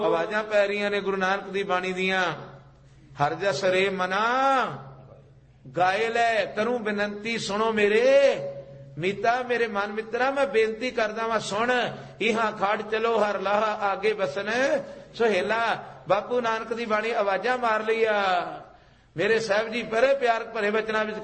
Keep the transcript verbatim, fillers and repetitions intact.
ਆਵਾਜ਼ਾਂ ਪੈ ਰਹੀਆਂ ਨੇ ਗੁਰੂ ਨਾਨਕ ਦੀ ਬਾਣੀ ਦੀਆਂ। ਹਰ ਜਸ ਰੇ ਮਨਾ ਗਾਏ ਲੈ ਕਰੂੰ ਬੇਨੰਤੀ ਸੁਣੋ ਮੇਰੇ ਮੀਤਾ। ਮੇਰੇ ਮਨ ਮਿੱਤਰਾ ਮੈਂ ਬੇਨਤੀ ਕਰਦਾ ਵਾਂ ਸੁਣ। ਇਹਾਂ ਖੜ ਚਲੋ ਹਰ ਲਾਹ ਆਗੇ ਬਸਨ ਸੁਹੇਲਾ। ਬਾਪੂ ਨਾਨਕ ਦੀ ਬਾਣੀ ਆਵਾਜ਼ਾਂ ਮਾਰ ਲਈ ਆ ਮੇਰੇ ਸਾਹਿਬ ਜੀ। ਬੜੇ ਪਿਆਰ ਭਰੇ ਬਚਨਾਂ ਵਿੱਚ